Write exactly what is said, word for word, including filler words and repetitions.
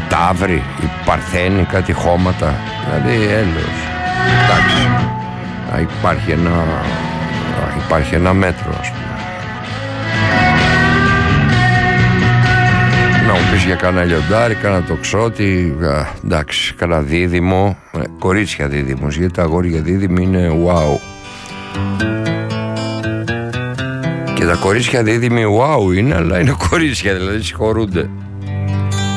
Ταύροι, οι Παρθένοι, κάτι χώματα. Δηλαδή έλεος. Εντάξει. Υπάρχει ένα, υπάρχει ένα μέτρο, ας πούμε. Να μου πεις για κάνα λιοντάρι, κάνα τοξότη, εντάξει, κάνα δίδυμο, κορίτσια δίδυμος, γιατί τα αγόρια δίδυμοι είναι wow. Και τα κορίτσια δίδυμοι wow είναι, αλλά είναι κορίτσια, δηλαδή συγχωρούνται.